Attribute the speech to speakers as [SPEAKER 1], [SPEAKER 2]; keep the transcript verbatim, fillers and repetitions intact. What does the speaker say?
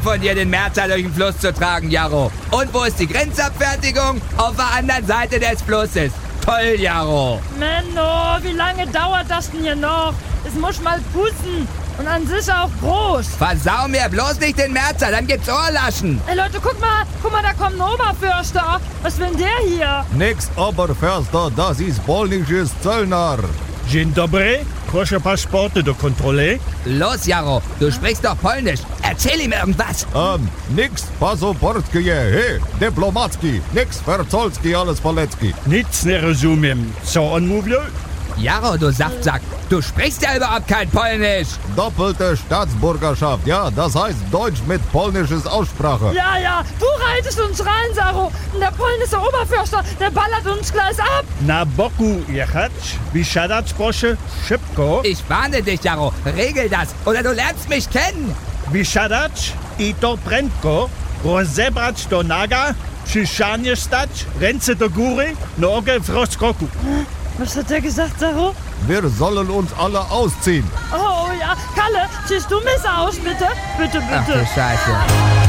[SPEAKER 1] von dir, den Märzer durch den Fluss zu tragen, Jaro. Und wo ist die Grenzabfertigung? Auf der anderen Seite des Flusses. Toll, Jaro.
[SPEAKER 2] Menno, wie lange dauert das denn hier noch? Es muss mal putzen. Und an sich auch groß.
[SPEAKER 1] Versau mir bloß nicht den Märzer, dann gibt's Ohrlaschen.
[SPEAKER 2] Ey Leute, guck mal, guck mal, da kommt ein Oberförster. Was will denn der hier?
[SPEAKER 3] Nix Oberförster, das ist polnisches Zöllner.
[SPEAKER 4] Dzień dobry, proszę paszporty do kontroli.
[SPEAKER 1] Los, Jaro, du sprichst doch Polnisch. Erzähl ihm irgendwas.
[SPEAKER 3] Ähm, nix Pasoportkie, hey, Dyplomacki, nix Verzolski, alles Polecki.
[SPEAKER 4] Nic nie rozumiem, co on mówił?
[SPEAKER 1] Jaro, du Saftsack, du sprichst ja überhaupt kein Polnisch.
[SPEAKER 3] Doppelte Staatsbürgerschaft, ja, das heißt Deutsch mit polnisches Aussprache.
[SPEAKER 2] Ja, ja, du reitest uns rein, Saro. Und der polnische Oberförster, der ballert uns gleich ab.
[SPEAKER 4] Na boku jechać, wysiadać proszę, szybko.
[SPEAKER 1] Ich warne dich, Jaro, regel das, oder du lernst mich kennen.
[SPEAKER 4] Wysiadać i to prędko, rozebrać do naga, przy szanie stać, ręce do góry, nogę w rozkroku.
[SPEAKER 2] Was hat der gesagt, Saro?
[SPEAKER 3] Wir sollen uns alle ausziehen.
[SPEAKER 2] Oh ja, Kalle, ziehst du mich aus, bitte? Bitte, bitte.
[SPEAKER 1] Ach du Scheiße.